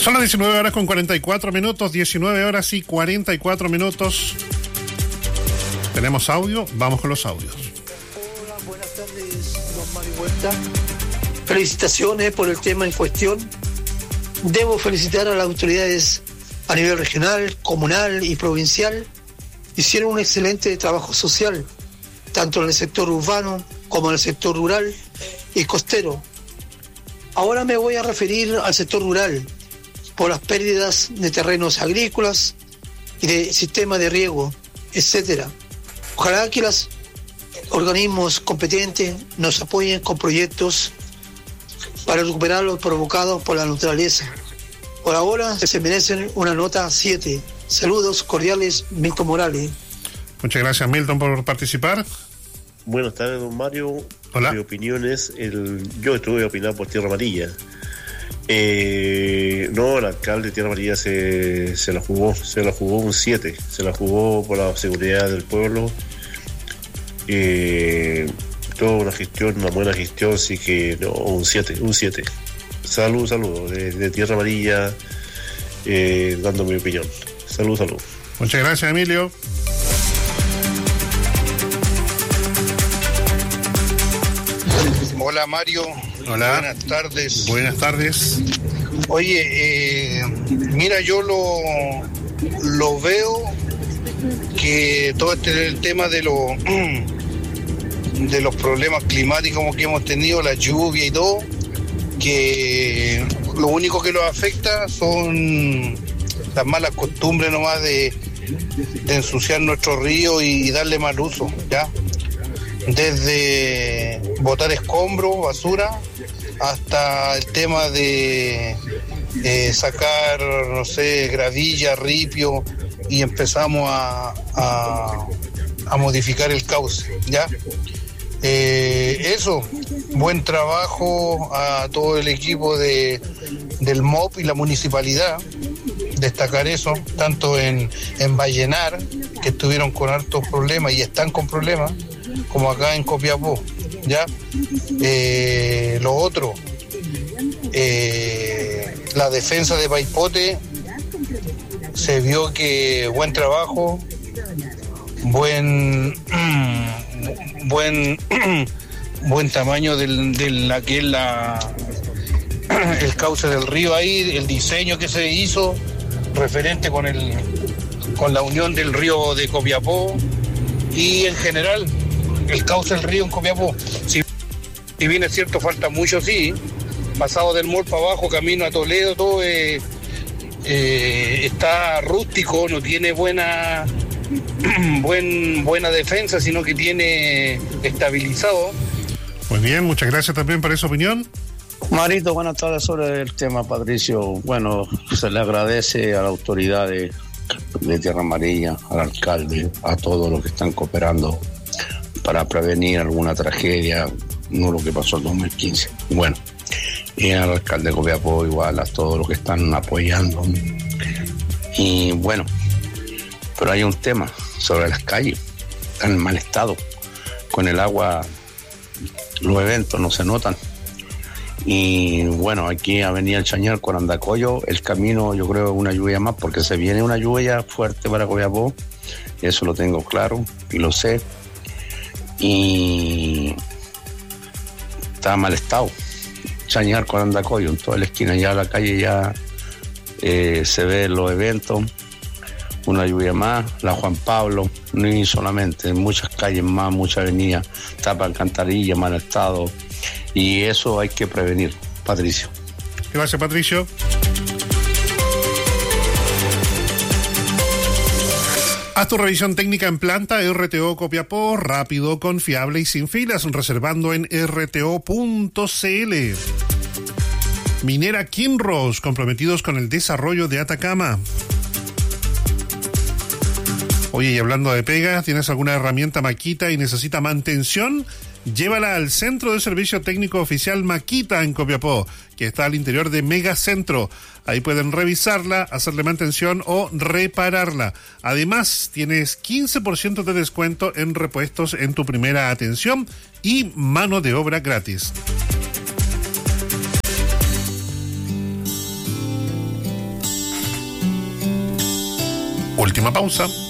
Son las 19 horas con 44 minutos, 19 horas y 44 minutos. Tenemos audio, vamos con los audios. Hola, buenas tardes, don Mario Huerta. Felicitaciones por el tema en cuestión. Debo felicitar a las autoridades a nivel regional, comunal y provincial. Hicieron un excelente trabajo social, tanto en el sector urbano como en el sector rural y costero. Ahora me voy a referir al sector rural, por las pérdidas de terrenos agrícolas y de sistemas de riego, etcétera. Ojalá que los organismos competentes nos apoyen con proyectos para recuperar los provocados por la naturaleza. Por ahora se merecen una nota 7. Saludos cordiales, Milton Morales. Muchas gracias, Milton, por participar. Buenas tardes, don Mario. Hola. Mi opinión es, yo estuve opinando por Tierra Amarilla. No, el alcalde de Tierra Amarilla se la jugó un 7, se la jugó por la seguridad del pueblo. Toda una gestión, una buena gestión, sí que no, un 7. Salud, de Tierra Amarilla, dando mi opinión. Salud. Muchas gracias, Emilio. Hola, Mario. Hola. Buenas tardes. Buenas tardes. Oye, mira, yo lo veo que todo el tema de los problemas climáticos que hemos tenido, la lluvia y todo, que lo único que nos afecta son las malas costumbres nomás de ensuciar nuestro río y darle mal uso, ¿ya? Desde botar escombros, basura, hasta el tema de sacar, no sé, gravilla, ripio, y empezamos a modificar el cauce, ¿ya? Eso, buen trabajo a todo el equipo del MOP y la municipalidad, destacar eso, tanto en Vallenar, que estuvieron con hartos problemas y están con problemas, como acá en Copiapó, ¿ya? Lo otro, la defensa de Paipote, se vio que buen trabajo, buen tamaño del el cauce del río ahí, el diseño que se hizo referente con la unión del río de Copiapó y en general el cauce del río en Copiapó. Si bien es cierto, falta mucho, sí, pasado del Mall para abajo, camino a Toledo, todo está rústico, no tiene buena defensa, sino que tiene estabilizado. Muy bien, muchas gracias también por esa opinión. Marito, buenas tardes. Sobre el tema, Patricio, bueno, se le agradece a la autoridad de Tierra Amarilla, al alcalde, a todos los que están cooperando para prevenir alguna tragedia, no lo que pasó en 2015. Bueno, y al alcalde de Copiapó igual, a todos los que están apoyando. Y bueno, pero hay un tema sobre las calles, están en mal estado, con el agua los eventos no se notan. Y bueno, aquí Avenida El Chañar con Andacollo, el camino, yo creo una lluvia más, porque se viene una lluvia fuerte para Copiapó, eso lo tengo claro y lo sé, y está en mal estado. Chañar con Andacollo, en toda la esquina, ya la calle ya se ve los eventos, una lluvia más, la Juan Pablo, ni solamente, en muchas calles más, muchas avenidas, tapa alcantarilla, mal estado, y eso hay que prevenir, Patricio. Gracias, Patricio. Haz tu revisión técnica en planta RTO Copiapó, rápido, confiable y sin filas, reservando en rto.cl. Minera Kinross, comprometidos con el desarrollo de Atacama. Oye, y hablando de pegas, ¿tienes alguna herramienta Makita y necesita mantención? Llévala al Centro de Servicio Técnico Oficial Makita en Copiapó, que está al interior de Megacentro. Ahí pueden revisarla, hacerle mantención o repararla. Además, tienes 15% de descuento en repuestos en tu primera atención y mano de obra gratis. Última pausa.